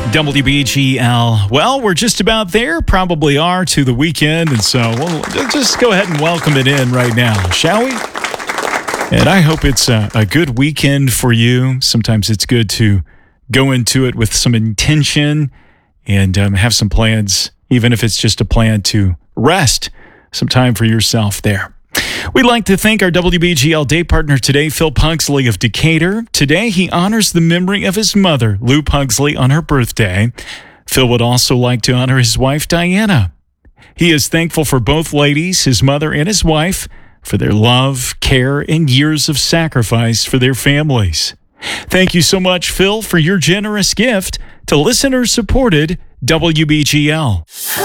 WBGL. Well, we're just about there, probably are, to the weekend, and so we'll just go ahead and welcome it in right now, shall we? And I hope it's a good weekend for you. Sometimes it's good to go into it with some intention and have some plans, even if it's just a plan to rest some time for yourself there. We'd like to thank our WBGL day partner today, Phil Pugsley of Decatur. Today, he honors the memory of his mother, Lou Pugsley, on her birthday. Phil would also like to honor his wife, Diana. He is thankful for both ladies, his mother and his wife, for their love, care, and years of sacrifice for their families. Thank you so much, Phil, for your generous gift to listener-supported WBGL.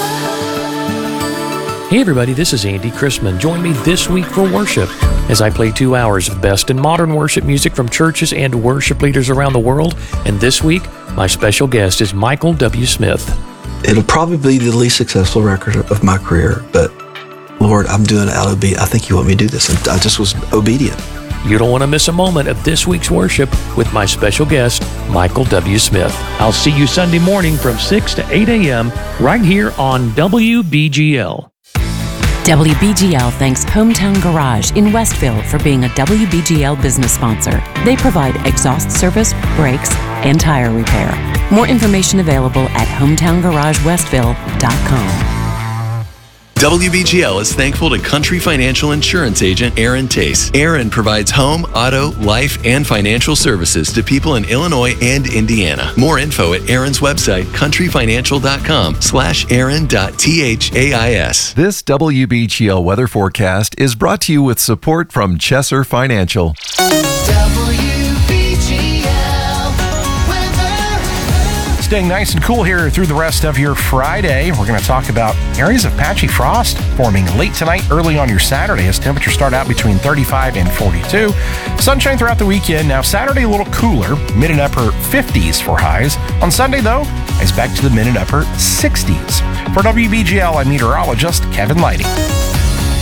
Hey everybody, this is Andy Chrisman. Join me this week for worship as I play 2 hours of best in modern worship music from churches and worship leaders around the world. And this week, my special guest is Michael W. Smith. It'll probably be the least successful record of my career, but Lord, I'm doing it out of obedience. I think you want me to do this. And I just was obedient. You don't want to miss a moment of this week's worship with my special guest, Michael W. Smith. I'll see you Sunday morning from 6 to 8 a.m. right here on WBGL. WBGL thanks Hometown Garage in Westville for being a WBGL business sponsor. They provide exhaust service, brakes, and tire repair. More information available at hometowngaragewestville.com. WBGL is thankful to Country Financial Insurance Agent Aaron Tace. Aaron provides home, auto, life, and financial services to people in Illinois and Indiana. More info at Aaron's website, countryfinancial.com/aaron.thais. This WBGL weather forecast is brought to you with support from Chesser Financial. Staying nice and cool here through the rest of your Friday. We're going to talk about areas of patchy frost forming late tonight, early on your Saturday as temperatures start out between 35 and 42. Sunshine throughout the weekend. Now Saturday a little cooler, mid and upper 50s for highs. On Sunday though, it's back to the mid and upper 60s. For WBGL, I'm meteorologist Kevin Lighty.